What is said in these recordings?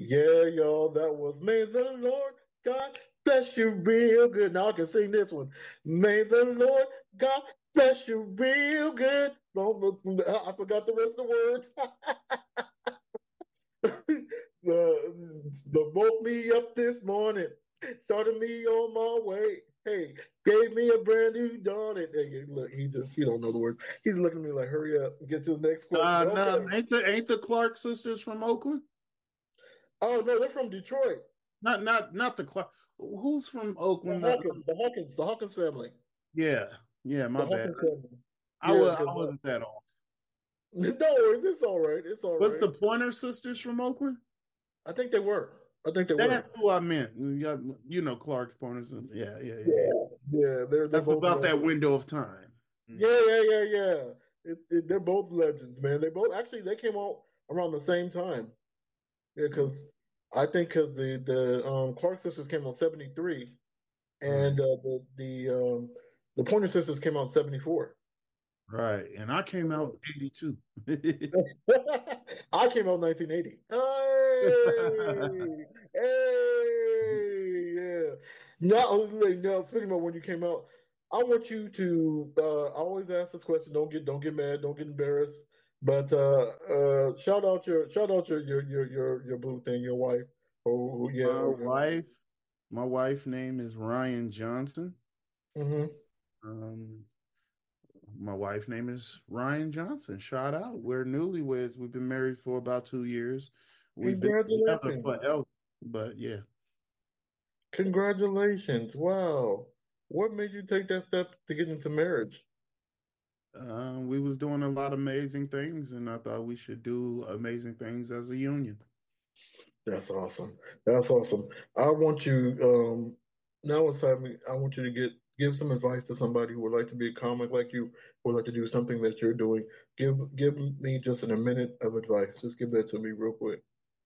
Yeah, y'all, that was May the Lord God bless you real good. Now I can sing this one. May the Lord God bless you real good. I forgot the rest of the words. Woke me up this morning, started me on my way. Hey, gave me a brand new dawn. And look, he don't know the words. He's looking at me like, hurry up and get to the next question. No, Okay. ain't the Clark sisters from Oakland? Oh no, they're from Detroit. Not the Clark. Who's from The Oakland? Hawkins, the Hawkins family. Yeah, yeah. My The bad. Hawkins family. I Yeah, was I because wasn't that off. no worries, it's all right. It's all What's right. the Pointer sisters from Oakland? I think they were. I think they were. That's who I meant. You know Clark's Pointer sisters. Yeah, yeah, yeah, yeah. Yeah, yeah. They're That's both about that legends. window of time. Mm. Yeah. They're both legends, man. They both actually they came out around the same time. Yeah, Mm. because I think because the Clark sisters came out 73, Right, and the Pointer sisters came out 74. right. And I came out 82. I came out 1980. Hey, yeah. Now, speaking about when you came out, I want you to. I always ask this question. Don't get mad. Don't get embarrassed. But shout out your boo thing, your wife, or yeah, My or your. wife, my wife name is Ryan Johnson. Hmm. Um, my wife name is Ryan Johnson. Shout out. We're newlyweds. We've been married for about 2 years. We've been together Congratulations! forever. But yeah, Congratulations! Wow. What made you take that step to get into marriage? we was doing a lot of amazing things, and I thought we should do amazing things as a union. That's awesome. That's awesome. I want you now it's time I want you to give some advice to somebody who would like to be a comic like you, who would like to do something that you're doing. Give me just in a minute of advice. Just give that to me real quick.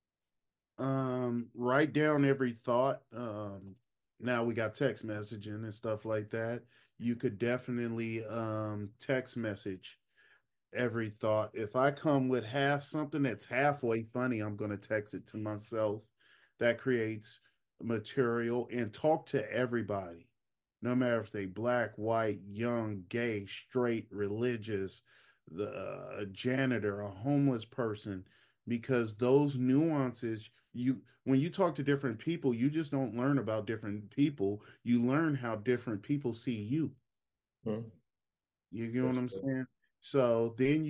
Write down every thought. Now we got text messaging and stuff like that. You could definitely text message every thought. If I come with half something that's halfway funny, I'm going to text it to myself. That creates material and talk to everybody, no matter if they black, white, young, gay, straight, religious, a janitor, a homeless person, because those nuances you when you talk to different people, you just don't learn about different people. You learn how different people see you. Hmm. You get what That's I'm good. saying? So then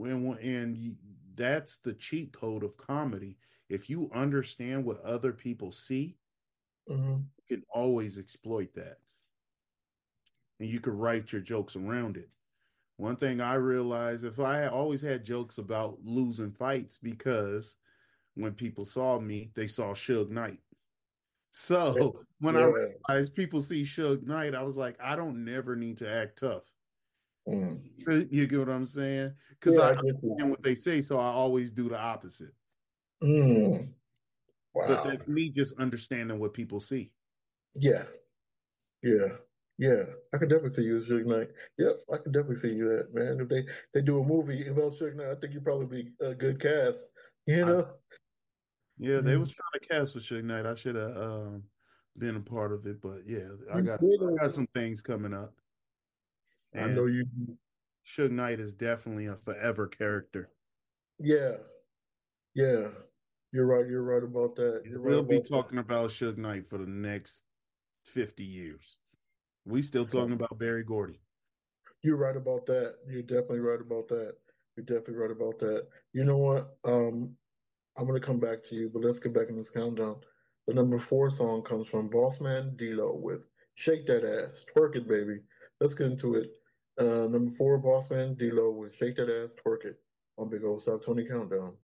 that's the cheat code of comedy. If you understand what other people see, Hmm. you can always exploit that, and you can write your jokes around it. One thing I realized, if I always had jokes about losing fights, because when people saw me, they saw Suge Knight. So when I Yeah. realized people see Suge Knight, I was like, I don't never need to act tough. Mm. You get what I'm saying? Because Yeah, I I get you. understand what they say, so I always do the opposite. Mm. But Wow. that's me just understanding what people see. Yeah. Yeah. Yeah. I could definitely see you as Suge Knight. Yep, I could definitely see you that, man. If they do a movie about Suge Knight, I think you'd probably be a good cast. You I, know? yeah, they Mm. was trying to cast for Suge Knight. I should have been a part of it, but yeah, I You got could I got have. some things coming up, I and know you. Suge Knight is definitely a forever character. Yeah, yeah. You're right. You're right about that. You're right We'll be about that. talking about Suge Knight for the next 50 years. We still talking about Barry Gordy. You're right about that. You're definitely right about that. You're definitely right about that. You know what? I'm gonna come back to you, but let's get back in this countdown. The number four song comes from Bossman D-Lo with "Shake That Ass, Twerk It, Baby." Let's get into it. Number four, Bossman D-Lo with "Shake That Ass, Twerk It" on Big Old South Tony Countdown.